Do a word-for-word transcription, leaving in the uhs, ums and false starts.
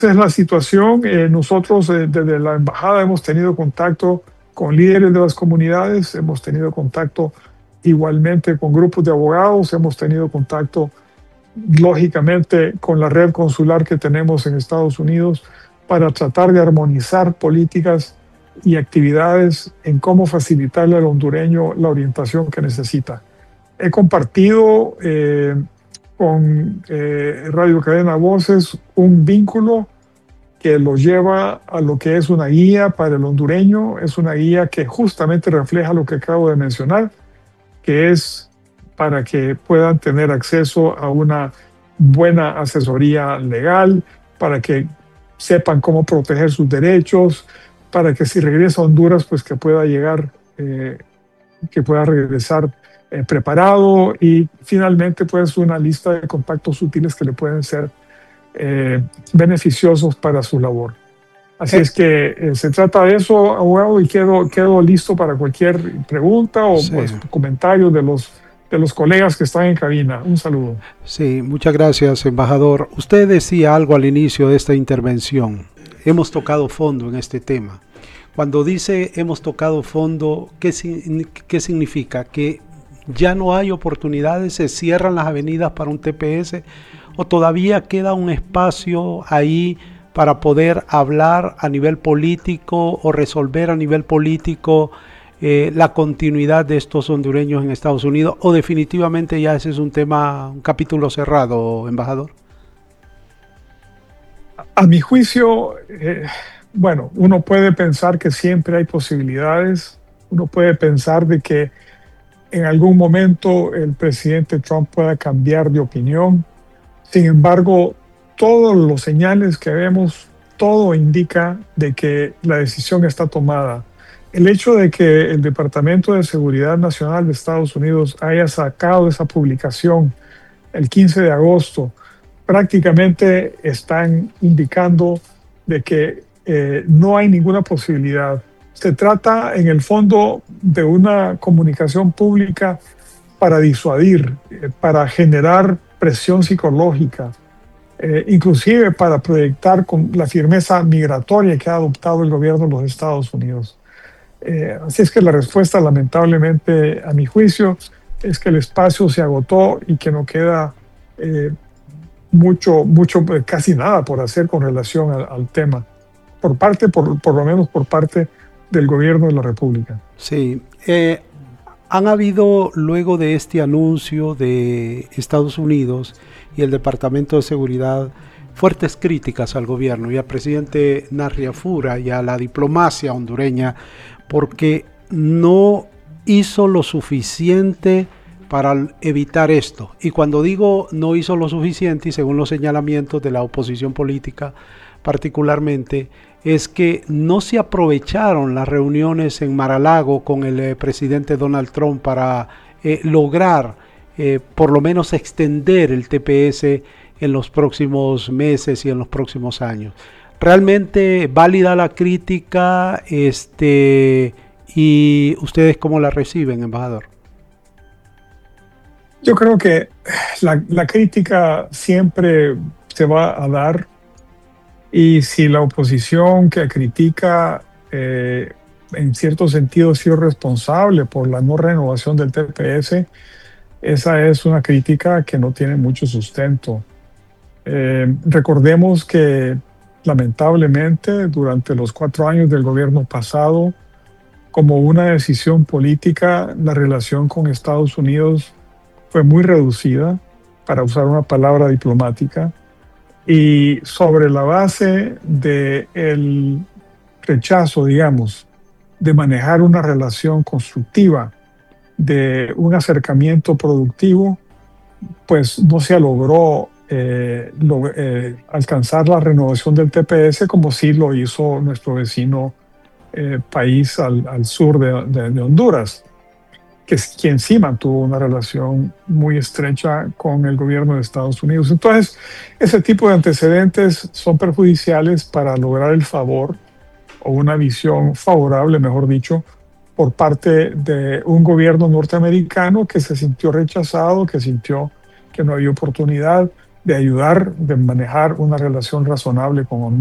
es la situación. Eh, nosotros eh, desde la embajada hemos tenido contacto con líderes de las comunidades, hemos tenido contacto igualmente con grupos de abogados, hemos tenido contacto lógicamente con la red consular que tenemos en Estados Unidos para tratar de armonizar políticas y actividades en cómo facilitarle al hondureño la orientación que necesita. He compartido eh, con eh, Radio Cadena Voces un vínculo que lo lleva a lo que es una guía para el hondureño. Es una guía que justamente refleja lo que acabo de mencionar, que es para que puedan tener acceso a una buena asesoría legal, para que sepan cómo proteger sus derechos, para que si regresa a Honduras, pues que pueda llegar, eh, que pueda regresar eh, preparado, y finalmente pues una lista de contactos útiles que le pueden ser eh, beneficiosos para su labor. Así Eh, es que eh, se trata de eso, abogado, y quedo, quedo listo para cualquier pregunta o sí, pues, comentario de los, de los colegas que están en cabina. Un saludo. sí, muchas gracias, embajador. Usted decía algo al inicio de esta intervención. Hemos tocado fondo en este tema. Cuando dice hemos tocado fondo, ¿qué, qué significa? ¿Que ya no hay oportunidades, se cierran las avenidas para un T P S o todavía queda un espacio ahí para poder hablar a nivel político o resolver a nivel político eh, la continuidad de estos hondureños en Estados Unidos, o definitivamente ya ese es un tema, un capítulo cerrado, embajador? A mi juicio, eh, bueno, uno puede pensar que siempre hay posibilidades, uno puede pensar de que en algún momento el presidente Trump pueda cambiar de opinión. Sin embargo, todos los señales que vemos, todo indica de que la decisión está tomada. El hecho de que el Departamento de Seguridad Nacional de Estados Unidos haya sacado esa publicación el quince de agosto, prácticamente están indicando de que eh, no hay ninguna posibilidad. Se trata en el fondo de una comunicación pública para disuadir, eh, para generar presión psicológica, eh, inclusive para proyectar con la firmeza migratoria que ha adoptado el gobierno de los Estados Unidos. Eh, así es que la respuesta, lamentablemente, a mi juicio, es que el espacio se agotó y que no queda eh, mucho, mucho, casi nada por hacer con relación al, al tema, por parte, por, por lo menos por parte del gobierno de la República. Sí, eh, han habido luego de este anuncio de Estados Unidos y el Departamento de Seguridad fuertes críticas al gobierno y al presidente Narriafura y a la diplomacia hondureña porque no hizo lo suficiente para evitar esto. Y cuando digo no hizo lo suficiente, y según los señalamientos de la oposición política particularmente, es que no se aprovecharon las reuniones en Mar-a-Lago con el eh, presidente Donald Trump para eh, lograr eh, por lo menos extender el T P S en los próximos meses y en los próximos años. Realmente válida la crítica, este, y ustedes cómo la reciben, embajador. Yo creo que la, la crítica siempre se va a dar, y si la oposición que critica eh, en cierto sentido ha sido responsable por la no renovación del T P S, esa es una crítica que no tiene mucho sustento. Eh, recordemos que lamentablemente durante los cuatro años del gobierno pasado, como una decisión política, la relación con Estados Unidos fue muy reducida, para usar una palabra diplomática, y sobre la base del rechazo, digamos, de manejar una relación constructiva, de un acercamiento productivo, pues no se logró eh, lo, eh, alcanzar la renovación del T P S como sí lo hizo nuestro vecino eh, país al, al sur de, de, de Honduras, que es quien sí mantuvo una relación muy estrecha con el gobierno de Estados Unidos. Entonces, ese tipo de antecedentes son perjudiciales para lograr el favor o una visión favorable, mejor dicho, por parte de un gobierno norteamericano que se sintió rechazado, que sintió que no había oportunidad. de ayudar, de manejar una relación razonable con